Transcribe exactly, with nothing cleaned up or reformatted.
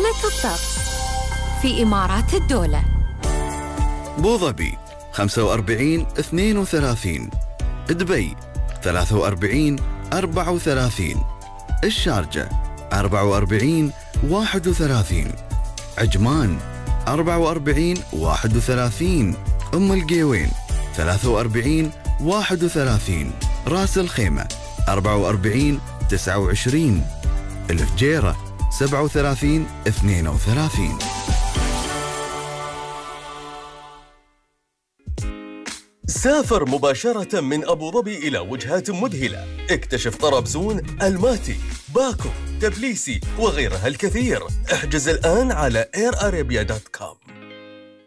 حالة الطقس في إمارات الدولة: أبو ظبي خمسة وأربعين اثنين وثلاثين، دبي ثلاثة وأربعين أربعة وثلاثين، الشارجة أربعة وأربعين واحد وثلاثين، عجمان أربعة وأربعين واحد وثلاثين، أم القيوين ثلاثة وأربعين واحد وثلاثين، راس الخيمة أربعة وأربعين تسعة وعشرين، الفجيرة سبعة وثلاثين اثنين وثلاثين. سافر مباشرة من أبو ظبي إلى وجهات مذهلة. اكتشف طرابزون، الماتي، باكو، تبليسي وغيرها الكثير. احجز الآن على اير ارابيا دوت كوم.